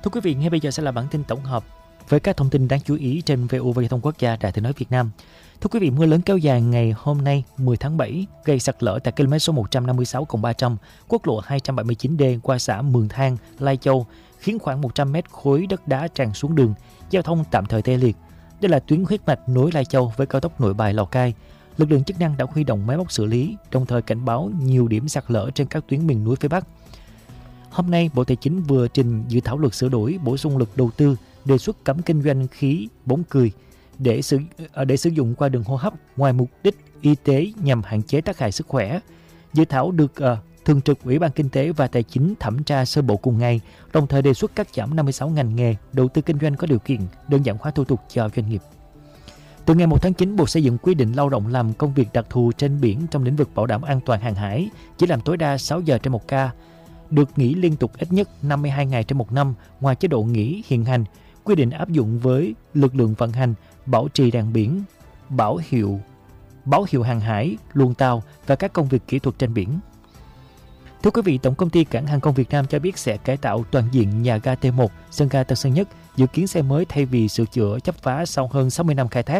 Thưa quý vị, ngay bây giờ sẽ là bản tin tổng hợp với các thông tin đáng chú ý trên VOV Giao thông Quốc gia Đài Tiếng nói Việt Nam. Thưa quý vị, mưa lớn kéo dài ngày hôm nay 10 tháng 7 gây sạt lở tại km số 156+300 quốc lộ 279D qua xã Mường Thang, Lai Châu, khiến khoảng 100 mét khối đất đá tràn xuống đường, giao thông tạm thời tê liệt. Đây là tuyến huyết mạch nối Lai Châu với cao tốc Nội Bài Lào Cai. Lực lượng chức năng đã huy động máy móc xử lý, đồng thời cảnh báo nhiều điểm sạt lở trên các tuyến miền núi phía Bắc. Hôm nay, Bộ Tài chính vừa trình dự thảo luật sửa đổi bổ sung luật đầu tư đề xuất cấm kinh doanh khí bóng cười để sử dụng qua đường hô hấp ngoài mục đích y tế nhằm hạn chế tác hại sức khỏe. Dự thảo được Thường trực Ủy ban Kinh tế và Tài chính thẩm tra sơ bộ cùng ngày, đồng thời đề xuất cắt giảm 56 ngành nghề đầu tư kinh doanh có điều kiện, đơn giản hóa thủ tục cho doanh nghiệp. Từ ngày 1 tháng 9, Bộ Xây dựng quy định lao động làm công việc đặc thù trên biển trong lĩnh vực bảo đảm an toàn hàng hải chỉ làm tối đa 6 giờ trên một ca, được nghỉ liên tục ít nhất 52 ngày trên một năm ngoài chế độ nghỉ hiện hành. Quy định áp dụng với lực lượng vận hành, bảo trì đèn biển, báo hiệu hàng hải, luồng tàu và các công việc kỹ thuật trên biển. Thưa quý vị, Tổng công ty Cảng hàng không Việt Nam cho biết sẽ cải tạo toàn diện nhà ga T1, sân ga Tân Sơn Nhất, dự kiến xe mới thay vì sửa chữa chắp vá sau hơn 60 năm khai thác.